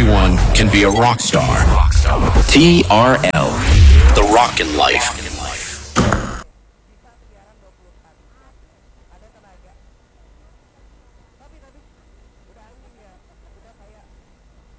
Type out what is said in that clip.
everyone can be a rock star. TRL, The Rockin' Life.